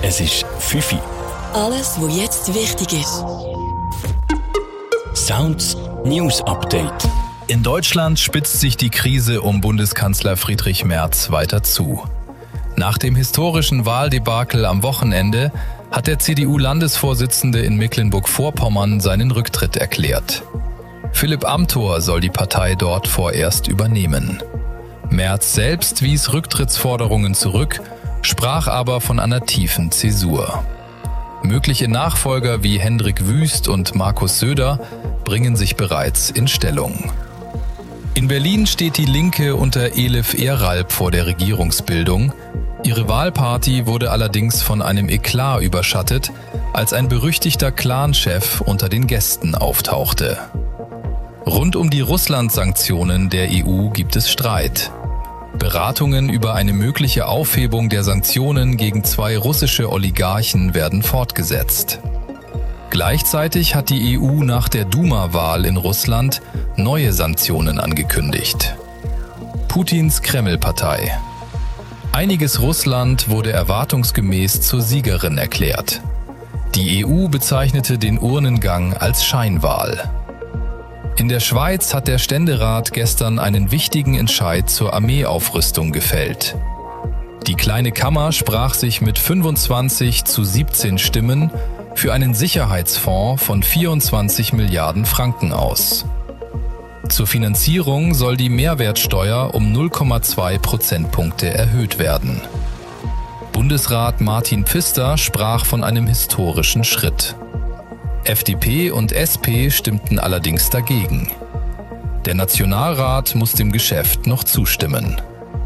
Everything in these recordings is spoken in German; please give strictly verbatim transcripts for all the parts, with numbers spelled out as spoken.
Es ist fünf Uhr. Alles, was jetzt wichtig ist. Sounds News Update. In Deutschland spitzt sich die Krise um Bundeskanzler Friedrich Merz weiter zu. Nach dem historischen Wahldebakel am Wochenende hat der C D U-Landesvorsitzende in Mecklenburg-Vorpommern seinen Rücktritt erklärt. Philipp Amthor soll die Partei dort vorerst übernehmen. Merz selbst wies Rücktrittsforderungen zurück, sprach aber von einer tiefen Zäsur. Mögliche Nachfolger wie Hendrik Wüst und Markus Söder bringen sich bereits in Stellung. In Berlin steht die Linke unter Elif Eralb vor der Regierungsbildung. Ihre Wahlparty wurde allerdings von einem Eklat überschattet, als ein berüchtigter Clanchef unter den Gästen auftauchte. Rund um die Russland-Sanktionen der E U gibt es Streit. Beratungen über eine mögliche Aufhebung der Sanktionen gegen zwei russische Oligarchen werden fortgesetzt. Gleichzeitig hat die E U nach der Duma-Wahl in Russland neue Sanktionen angekündigt. Putins Kreml-Partei. Einiges Russland wurde erwartungsgemäß zur Siegerin erklärt. Die E U bezeichnete den Urnengang als Scheinwahl. In der Schweiz hat der Ständerat gestern einen wichtigen Entscheid zur Armeeaufrüstung gefällt. Die kleine Kammer sprach sich mit fünfundzwanzig zu siebzehn Stimmen für einen Sicherheitsfonds von vierundzwanzig Milliarden Franken aus. Zur Finanzierung soll die Mehrwertsteuer um null Komma zwei Prozentpunkte erhöht werden. Bundesrat Martin Pfister sprach von einem historischen Schritt. F D P und S P stimmten allerdings dagegen. Der Nationalrat muss dem Geschäft noch zustimmen.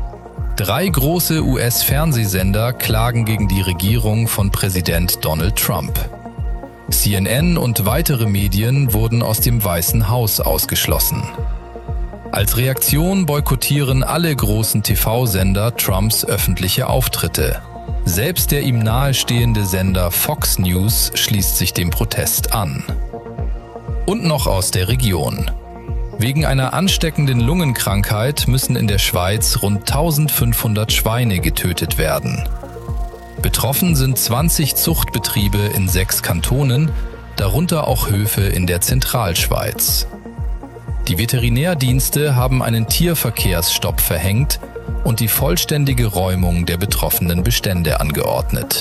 Drei große U S-Fernsehsender klagen gegen die Regierung von Präsident Donald Trump. C N N und weitere Medien wurden aus dem Weißen Haus ausgeschlossen. Als Reaktion boykottieren alle großen T V-Sender Trumps öffentliche Auftritte. Selbst der ihm nahestehende Sender Fox News schließt sich dem Protest an. Und noch aus der Region. Wegen einer ansteckenden Lungenkrankheit müssen in der Schweiz rund eintausendfünfhundert Schweine getötet werden. Betroffen sind zwanzig Zuchtbetriebe in sechs Kantonen, darunter auch Höfe in der Zentralschweiz. Die Veterinärdienste haben einen Tierverkehrsstopp verhängt und die vollständige Räumung der betroffenen Bestände angeordnet.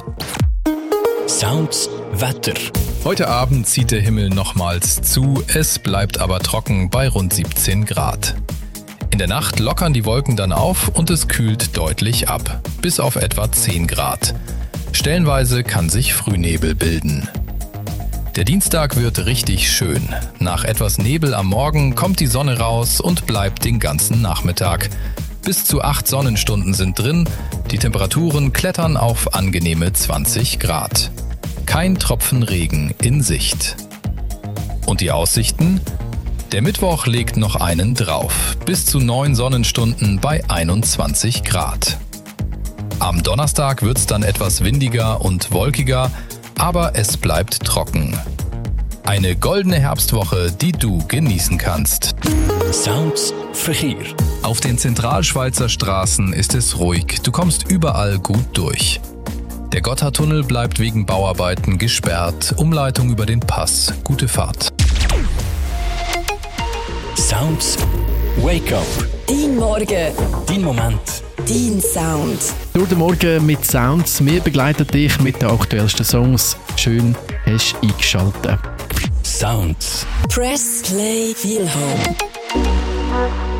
Sounds Wetter. Heute Abend zieht der Himmel nochmals zu, es bleibt aber trocken bei rund siebzehn Grad. In der Nacht lockern die Wolken dann auf und es kühlt deutlich ab, bis auf etwa zehn Grad. Stellenweise kann sich Frühnebel bilden. Der Dienstag wird richtig schön. Nach etwas Nebel am Morgen kommt die Sonne raus und bleibt den ganzen Nachmittag. Bis zu acht Sonnenstunden sind drin, die Temperaturen klettern auf angenehme zwanzig Grad. Kein Tropfen Regen in Sicht. Und die Aussichten? Der Mittwoch legt noch einen drauf, bis zu neun Sonnenstunden bei einundzwanzig Grad. Am Donnerstag wird's dann etwas windiger und wolkiger, aber es bleibt trocken. Eine goldene Herbstwoche, die du genießen kannst. Sounds Verkehr. Auf den Zentralschweizer Straßen ist es ruhig, du kommst überall gut durch. Der Gotthardtunnel bleibt wegen Bauarbeiten gesperrt, Umleitung über den Pass, gute Fahrt. Sounds Wake Up. Dein Morgen. Dein Moment. Dein Sound. Durch den Morgen mit Sounds. Wir begleiten dich mit den aktuellsten Songs. Schön hast du eingeschaltet. Sounds. Press Play Feel Home.